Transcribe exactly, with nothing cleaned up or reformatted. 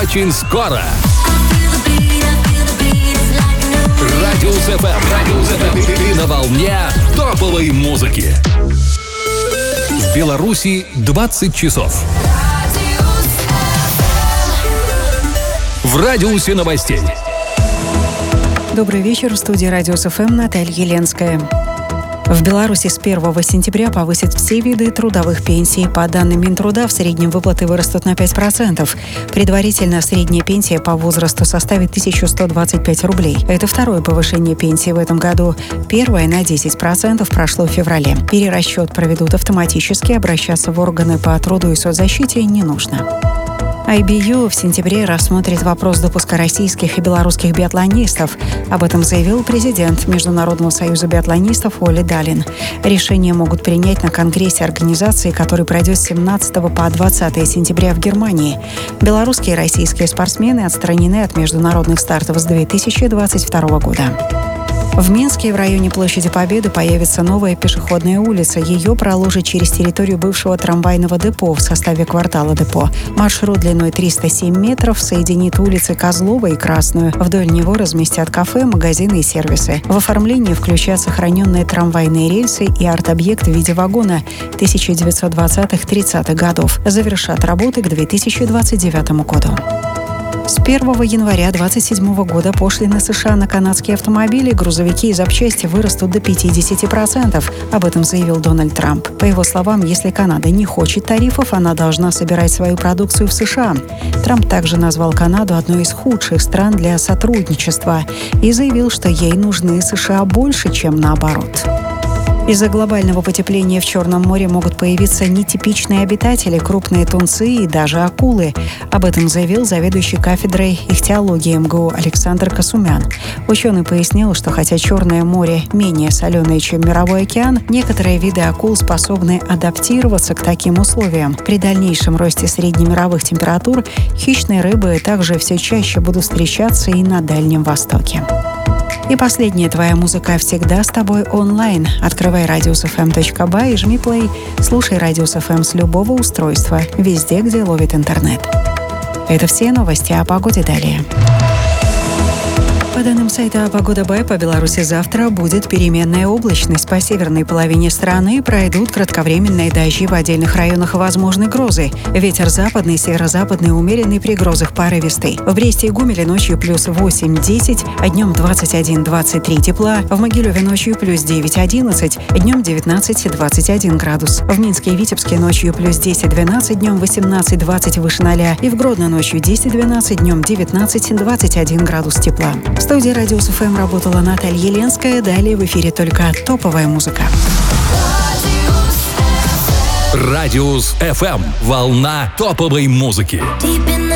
очень скоро. Радиус эф эм. Радиус эф эм. На волне топовой музыки. В Беларуси двадцать часов. В радиусе новостей. Добрый вечер. В студии Радиус эф эм Наталья Еленская. В Беларуси с первого сентября повысят все виды трудовых пенсий. По данным Минтруда, в среднем выплаты вырастут на пять процентов. Предварительно средняя пенсия по возрасту составит тысяча сто двадцать пять рублей. Это второе повышение пенсии в этом году. Первое на десять процентов прошло в феврале. Перерасчет проведут автоматически, обращаться в органы по труду и соцзащите не нужно. ай би ю в сентябре рассмотрит вопрос допуска российских и белорусских биатлонистов. Об этом заявил президент Международного союза биатлонистов Оли Далин. Решение могут принять на конгрессе организации, который пройдет с семнадцатого по двадцатое сентября в Германии. Белорусские и российские спортсмены отстранены от международных стартов с две тысячи двадцать второго года. В Минске в районе площади Победы появится новая пешеходная улица. Ее проложат через территорию бывшего трамвайного депо в составе квартала депо. Маршрут длиной триста семь метров соединит улицы Козлова и Красную. Вдоль него разместят кафе, магазины и сервисы. В оформление включат сохраненные трамвайные рельсы и арт-объект в виде вагона тысяча девятьсот двадцатых-тридцатых годов. Завершат работы к две тысячи двадцать девятому году. С первого января две тысячи двадцать седьмого года пошлины США на канадские автомобили, грузовики и запчасти вырастут до пятьдесят процентов. Об этом заявил Дональд Трамп. По его словам, если Канада не хочет тарифов, она должна собирать свою продукцию в США. Трамп также назвал Канаду одной из худших стран для сотрудничества и заявил, что ей нужны США больше, чем наоборот. Из-за глобального потепления в Черном море могут появиться нетипичные обитатели, крупные тунцы и даже акулы. Об этом заявил заведующий кафедрой ихтиологии эм гэ у Александр Касумян. Ученый пояснил, что хотя Черное море менее соленое, чем Мировой океан, некоторые виды акул способны адаптироваться к таким условиям. При дальнейшем росте среднемировых температур хищные рыбы также все чаще будут встречаться и на Дальнем Востоке. И последняя твоя музыка всегда с тобой онлайн. Открывай радиус эф эм точка бай и жми плей. Слушай Радиус эф эм с любого устройства, везде, где ловит интернет. Это все новости о погоде далее. По данным сайта «Погода Бай», по Беларуси завтра будет переменная облачность. По северной половине страны пройдут кратковременные дожди, в отдельных районах возможны грозы. Ветер западный, северо-западный, умеренный, при грозах порывистый. В Бресте и Гомеле ночью плюс восемь-десять, а днем двадцать один - двадцать три тепла. В Могилеве ночью плюс девять-одиннадцать, днем девятнадцать - двадцать один градус. В Минске и Витебске ночью плюс десять-двенадцать, днем восемнадцать - двадцать выше ноля. И в Гродно ночью десять-двенадцать, днем девятнадцать - двадцать один градус тепла. В студии Радиус эф эм работала Наталья Еленская. Далее в эфире только топовая музыка. Радиус эф эм. Волна топовой музыки.